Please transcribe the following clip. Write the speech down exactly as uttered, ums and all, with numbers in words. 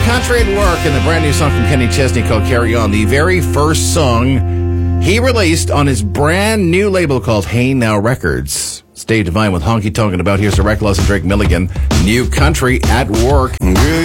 Country at Work and the brand new song from Kenny Chesney called Carry On, the very first song he released on his brand new label called Hey Now Records. It's Dave Devine with Honky Tonkin' About. Here's the Reckless and Drake Milligan, New Country at Work.